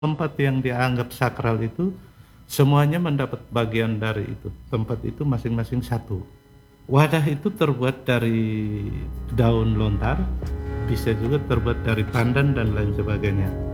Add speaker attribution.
Speaker 1: Tempat yang dianggap sakral itu, semuanya mendapat bagian dari itu. Tempat itu masing-masing satu. Wadah itu terbuat dari daun lontar, bisa juga terbuat dari pandan dan lain sebagainya.